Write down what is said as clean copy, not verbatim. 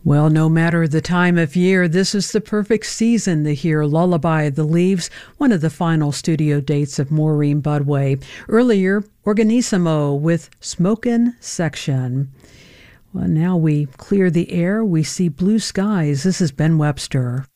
Well, no matter the time of year, this is the perfect season to hear Lullaby of the Leaves, one of the final studio dates of Maureen Budway. Earlier, Organissimo with Smokin' Section. Well, now we clear the air. We see blue skies. This is Ben Webster.